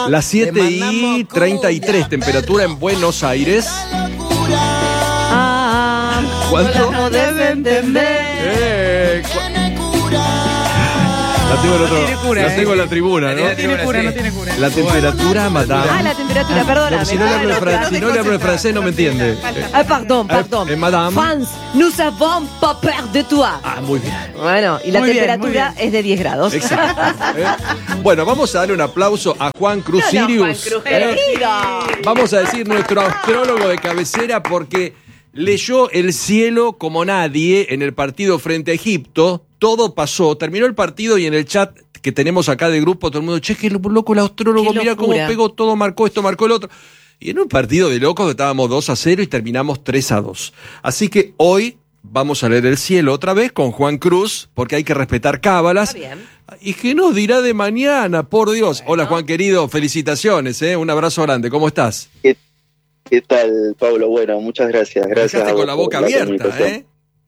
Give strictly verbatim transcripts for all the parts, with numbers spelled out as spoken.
Las siete y treinta y tres, temperatura en Buenos Aires. Ah, ¿Cuánto? no debe entender. Eh, cu- La tengo, en otro- No tiene cura, la tengo en eh. la tribuna, ¿no? No tiene cura, no tiene cura. La temperatura, madame. Ah, la temperatura, perdóname. No, si no le hablo, en fran- si no le hablo en francés no me entiende. Ah, pardon, pardon. Eh, eh, madame. France, nous avons pas peur de toi. Ah, muy bien. Bueno, y la Muy bien, temperatura muy bien. es de diez grados. Exacto. ¿eh? Bueno, vamos a darle un aplauso a Juan Cruz No, no, Sirius. Juan Cruz, ¿eh? querido. Vamos a decir nuestro astrólogo de cabecera porque leyó el cielo como nadie en el partido frente a Egipto. Todo pasó, terminó el partido y en el chat que tenemos acá de grupo todo el mundo, che, qué loco el astrólogo, Qué mira cómo locura. pegó todo, marcó esto, marcó el otro. Y en un partido de locos estábamos dos a cero y terminamos tres a dos. Así que hoy vamos a leer el cielo otra vez con Juan Cruz, porque hay que respetar cábalas. Está bien. ¿Y qué nos dirá de mañana? Por Dios. Hola Juan querido, felicitaciones, ¿eh? Un abrazo grande, ¿cómo estás? ¿Qué, qué tal, Pablo? Bueno, muchas gracias. Gracias Dejaste a con vos la por boca abierta, comunicación. ¿eh?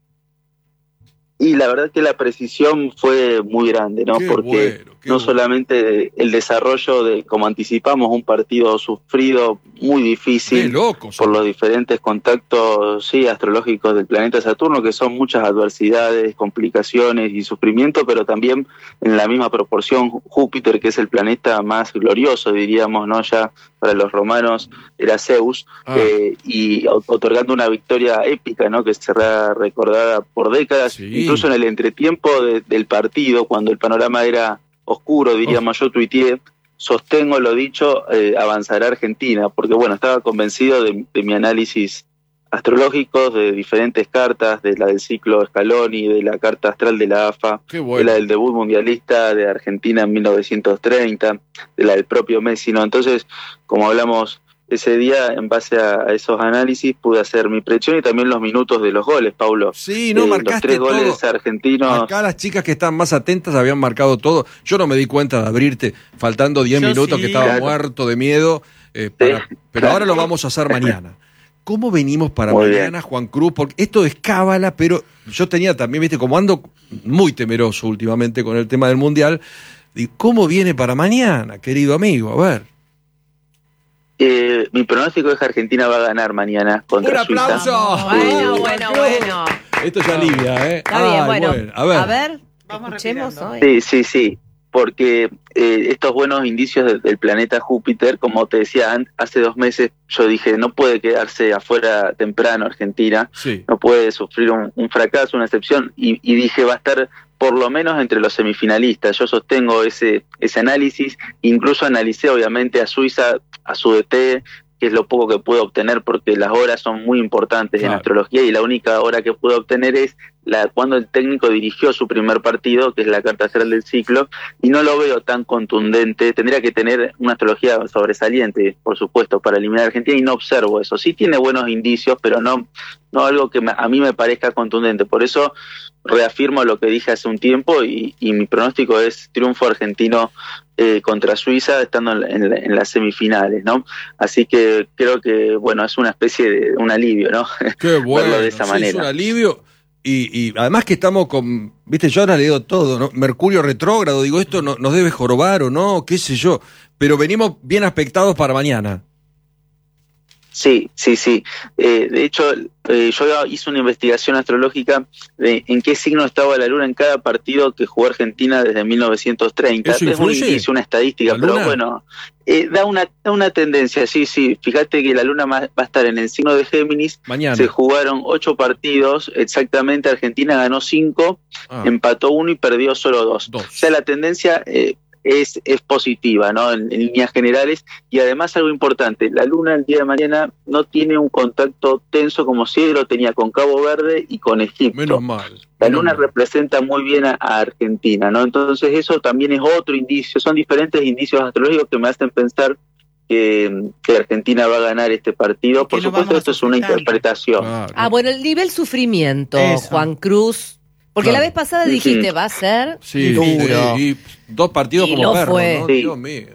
Y la verdad que la precisión fue muy grande, ¿no? Qué Porque bueno, qué no bueno. solamente el desarrollo de, como anticipamos, un partido sufrido, muy Qué difícil locos. por los diferentes contactos, sí, astrológicos del planeta Saturno, que son muchas adversidades, complicaciones y sufrimiento, pero también en la misma proporción Júpiter, que es el planeta más glorioso, diríamos, ¿no? Ya para los romanos era Zeus, Ah. eh, y o- otorgando una victoria épica, ¿no? Que será recordada por décadas, Sí. incluso en el entretiempo de- del partido, cuando el panorama era oscuro, diríamos, yo tuiteé, sostengo lo dicho, eh, avanzará Argentina, porque bueno, estaba convencido de, de mi análisis astrológico, de diferentes cartas, de la del ciclo Scaloni, de la carta astral de la A F A, Qué de bueno. la del debut mundialista de Argentina en mil novecientos treinta, de la del propio Messi, ¿no? Entonces, como hablamos ese día, en base a, a esos análisis, pude hacer mi predicción y también los minutos de los goles, Paulo. Sí, no, Eh, los marcaste tres todo. goles argentinos. Acá las chicas que están más atentas habían marcado todo. Yo no me di cuenta de abrirte faltando diez Yo minutos sí. que estaba Claro. muerto de miedo. eh, para- Sí, pero claro. ahora lo vamos a hacer mañana. ¿Cómo venimos para Muy mañana, Juan Cruz? Porque esto es cábala, pero yo tenía también, viste, como ando muy temeroso últimamente con el tema del Mundial, digo, ¿cómo viene para mañana, querido amigo? A ver. Eh, mi pronóstico es que Argentina va a ganar mañana contra ¡Un Suiza. aplauso! Bueno, Uh, bueno, Juan Cruz. bueno. Esto ya alivia, ¿eh? Está bien, Ay, bueno. A ver. A ver, Vamos escuchemos respirando. hoy. Sí, sí, sí, porque eh, estos buenos indicios de- del planeta Júpiter, como te decía, an- hace dos meses yo dije, no puede quedarse afuera temprano Argentina, Sí. no puede sufrir un, un fracaso, una excepción, y, y dije, va a estar por lo menos entre los semifinalistas. Yo sostengo ese, ese análisis, incluso analicé obviamente a Suiza, a su D T, que es lo poco que puedo obtener porque las horas son muy importantes Claro. en astrología y la única hora que puedo obtener es la cuando el técnico dirigió su primer partido, que es la carta astral del ciclo, y no lo veo tan contundente. Tendría que tener una astrología sobresaliente, por supuesto, para eliminar a Argentina, y no observo eso. Sí tiene buenos indicios, pero no, no algo que me- a mí me parezca contundente. Por eso reafirmo lo que dije hace un tiempo y, y mi pronóstico es triunfo argentino eh, contra Suiza, estando en, la- en la- en las semifinales, ¿no? Así que creo que, bueno, es una especie de un alivio, ¿no? Qué bueno, Verlo de esa sí, manera. es un alivio. Y, y además que estamos con, viste, yo ahora leo todo, ¿no? Mercurio retrógrado, digo, esto no, nos debe jorobar o no, qué sé yo, pero venimos bien aspectados para mañana. Sí, sí, sí. Eh, de hecho, eh, yo hice una investigación astrológica de en qué signo estaba la luna en cada partido que jugó Argentina desde mil novecientos treinta. ¿Eso Es un influye? indicio, una estadística, ¿La pero luna? bueno, eh, da una da una tendencia, sí, sí. Fíjate que la luna ma- va a estar en el signo de Géminis. Mañana. Se jugaron ocho partidos, exactamente. Argentina ganó cinco, Ah, empató uno y perdió solo dos. Dos. O sea, la tendencia eh, es, es positiva, ¿no? En, en líneas generales. Y además algo importante, la luna el día de mañana no tiene un contacto tenso como si lo tenía con Cabo Verde y con Egipto. menos mal. La menos luna mal. representa muy bien a, a Argentina, ¿no? Entonces eso también es otro indicio, son diferentes indicios astrológicos que me hacen pensar que, que Argentina va a ganar este partido. Y que Por no supuesto, vamos a esto es una sufrir tanto. interpretación. Claro. Ah, bueno, el nivel sufrimiento, Eso. Juan Cruz. Porque Claro. la vez pasada dijiste, va a ser Sí, duro. sí, y dos partidos Y como lo perros, fue. ¿no? Sí. Dios mío.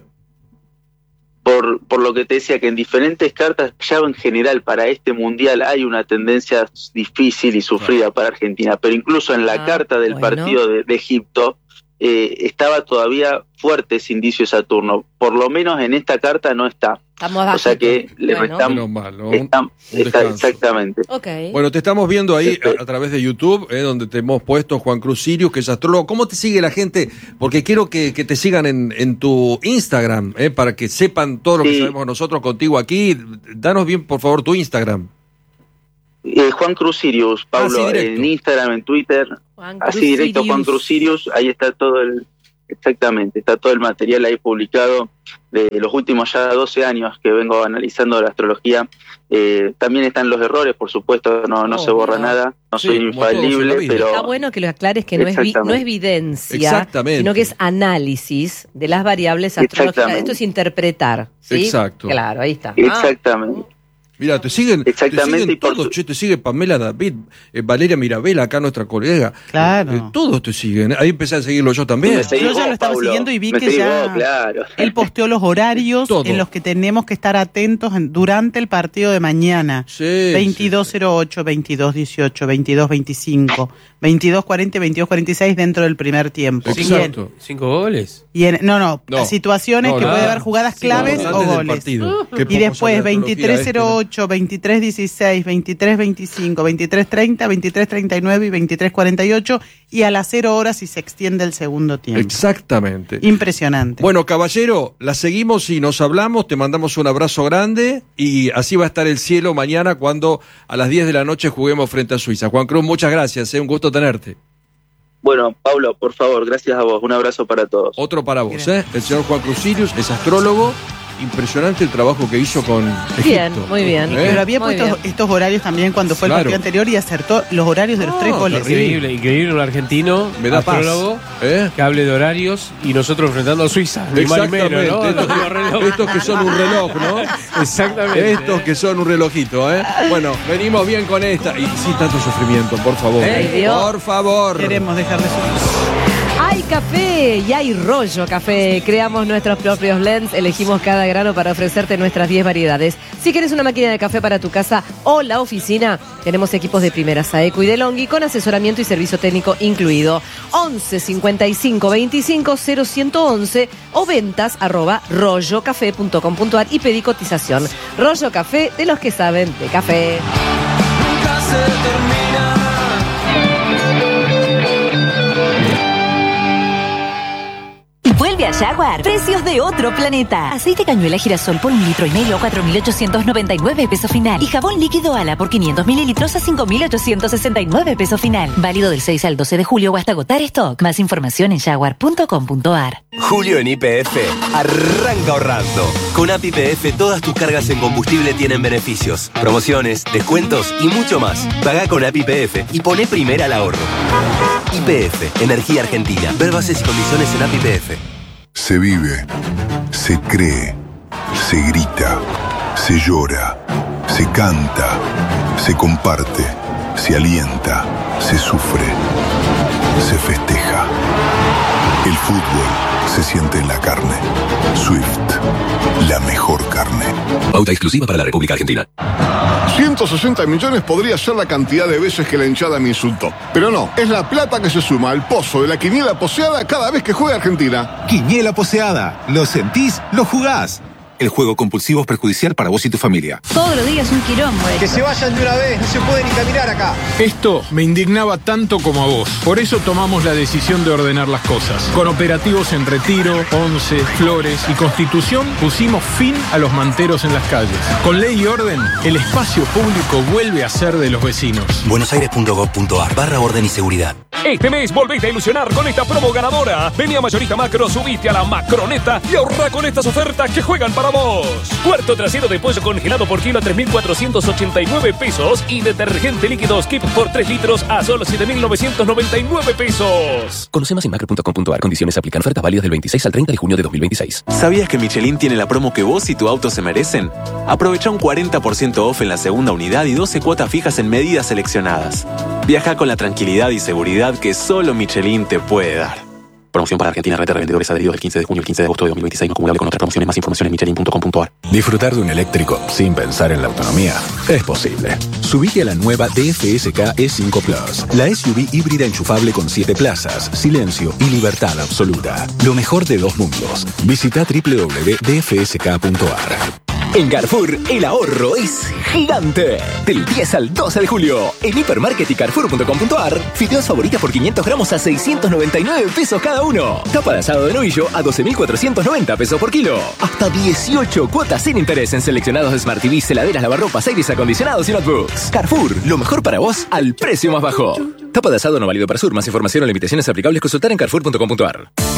Por, por lo que te decía, que en diferentes cartas, ya en general para este mundial hay una tendencia difícil y sufrida para Argentina, pero incluso en la Ah, carta del bueno. partido de, de Egipto, eh, estaba todavía fuerte ese indicio de Saturno. Por lo menos en esta carta no está. Estamos abajo. O sea que le Bueno. restamos. Menos mal, ¿no? está- Un está- descanso. exactamente. Ok. Bueno, te estamos viendo ahí Este- a, a través de YouTube, eh, donde te hemos puesto Juan Cruz Sirius, que es astrólogo. ¿Cómo te sigue la gente? Porque quiero que, que te sigan en, en tu Instagram, eh, para que sepan todo lo que Sí. sabemos nosotros contigo aquí. Danos bien, por favor, tu Instagram. Eh, Juan Cruz Sirius, Pablo, Ah, sí, directo. en Instagram, en Twitter, Juan así Cruz directo Juan Sirius. Cruz Sirius, ahí está todo el, exactamente, está todo el material ahí publicado de los últimos ya doce años que vengo analizando la astrología. Eh, también están los errores, por supuesto, no, no Oh, se borra no. nada, no Sí, soy como todos en la infalible, vida. pero Está bueno que lo aclares que no es, vi- no Exactamente. es evidencia, Exactamente. sino que es análisis de las variables astrológicas. Exactamente. Esto es interpretar. ¿sí? Exacto. Claro, ahí está. exactamente. Mira, te siguen, te Exactamente, siguen y por todos, su- che, te sigue Pamela David, eh, Valeria Mirabella, acá nuestra colega. Claro. Eh, todos te siguen. Ahí empecé a seguirlo yo también. Me seguís Yo ya vos, lo estaba Paulo. siguiendo y vi Me que seguís ya- vos, claro. Él posteó los horarios Todo. en los que tenemos que estar atentos en- durante el partido de mañana. Sí, veintidós cero ocho, veintidós dieciocho, veintidós veinticinco, veintidós cuarenta y veintidós cuarenta y seis dentro del primer tiempo. Sí. Y en- Exacto. ¿Cinco goles? y en- no, no, No. situaciones No, que no. puede haber jugadas Sí, claves no, o antes del goles. partido. Qué Y poco después sabe astrología veintitrés cero este, ocho, veintitrés dieciséis, veintitrés veinticinco, veintitrés treinta, veintitrés treinta y nueve y veintitrés cuarenta y ocho y a las cero horas si se extiende el segundo ¿no? tiempo. Exactamente. Impresionante. Bueno, caballero, la seguimos y nos hablamos, te mandamos un abrazo grande y así va a estar el cielo mañana cuando a las diez de la noche juguemos frente a Suiza. Juan Cruz, muchas gracias, es un gusto tenerte. Bueno, Pablo, por favor, gracias a vos. Un abrazo para todos. Otro para vos, ¿eh? El señor Juan Cruz Sirius es astrólogo, impresionante el trabajo que hizo con Egipto. Bien, muy bien. ¿Eh? Pero había Muy puesto bien. estos horarios también cuando fue Claro. el partido anterior y acertó los horarios de los No, tres goles. terrible. Increíble, increíble un argentino, Me da paz. astrólogo, ¿Eh? que hable de horarios y nosotros enfrentando a Suiza. Ni más ni menos, ¿no? Estos, Los reloj. estos que son un reloj, ¿no? Exactamente. Estos que son un relojito, ¿eh? Bueno, venimos bien con esta. Y sin tanto sufrimiento, por favor. Ay, Dios. Por favor. Queremos dejar de sufrir. Hay café y hay rollo café. Creamos nuestros propios blends, elegimos cada grano para ofrecerte nuestras diez variedades. Si quieres una máquina de café para tu casa o la oficina, tenemos equipos de primera Saeco y de Longhi con asesoramiento y servicio técnico incluido. once cincuenta y cinco veinticinco cero ciento once o ventas arroba rollocafé punto com punto ar y pedí cotización. Rollo Café, de los que saben de café. Vuelve a Jaguar. Precios de otro planeta. Aceite cañuela girasol por un litro y medio a cuatro mil ochocientos noventa y nueve peso final. Y jabón líquido Ala por quinientos mililitros a cinco mil ochocientos sesenta y nueve peso final. Válido del seis al doce de julio o hasta agotar stock. Más información en jaguar punto com punto ar. Julio en Y P F arranca ahorrando. Con App Y P F todas tus cargas en combustible tienen beneficios, promociones, descuentos y mucho más. Paga con App Y P F y poné primera al ahorro. Y P F, Energía Argentina. Ver bases y condiciones en App Y P F. Se vive, se cree, se grita, se llora, se canta, se comparte, se alienta, se sufre, se festeja. El fútbol se siente en la carne. Swift, la mejor carne. Pauta exclusiva para la República Argentina. ciento sesenta millones podría ser la cantidad de veces que la hinchada me insultó. Pero no, es la plata que se suma al pozo de la quiniela poseada cada vez que juega Argentina. Quiniela poseada. Lo sentís, lo jugás. El juego compulsivo es perjudicial para vos y tu familia. Todos los días un quilombo. Que se vayan de una vez, no se puede ni caminar acá. Esto me indignaba tanto como a vos. Por eso tomamos la decisión de ordenar las cosas. Con operativos en Retiro, Once, Flores y Constitución pusimos fin a los manteros en las calles. Con ley y orden, el espacio público vuelve a ser de los vecinos. buenosaires punto gov punto ar barra orden y seguridad. Este mes volvete a ilusionar con esta promo ganadora. Vení a Mayorista Macro, subite a la Macroneta y ahorra con estas ofertas que juegan para vos. Cuarto trasero de pollo congelado por kilo a tres mil cuatrocientos ochenta y nueve pesos y detergente líquido Skip por tres litros a solo siete mil novecientos noventa y nueve pesos. Conoce más en macro punto com punto ar. Condiciones aplican. Ofertas válidas del veintiséis al treinta de junio de dos mil veintiséis. ¿Sabías que Michelin tiene la promo que vos y tu auto se merecen? Aprovecha un cuarenta por ciento off en la segunda unidad y doce cuotas fijas en medidas seleccionadas. Viaja con la tranquilidad y seguridad que solo Michelin te puede dar. Promoción para Argentina, red de revendedores adheridos del quince de junio al quince de agosto de dos mil veintiséis, no acumulable con otras promociones. Más información en michelin punto com punto a r. Disfrutar de un eléctrico sin pensar en la autonomía es posible. Subite a la nueva D F S K E cinco Plus, la S U V híbrida enchufable con siete plazas, silencio y libertad absoluta. Lo mejor de dos mundos. Visita doble u doble u doble u punto d f s k punto a r. En Carrefour, el ahorro es gigante. Del diez al doce de julio, en Hipermarket y Carrefour punto com punto a r, fideos favoritas por quinientos gramos a seiscientos noventa y nueve pesos cada uno. Tapa de asado de novillo a doce mil cuatrocientos noventa pesos por kilo. Hasta dieciocho cuotas sin interés en seleccionados de Smart T Vs, heladeras, lavarropas, aires acondicionados y notebooks. Carrefour, lo mejor para vos al precio más bajo. Tapa de asado no válido para Sur. Más información o limitaciones aplicables consultar en carrefour punto com punto a r.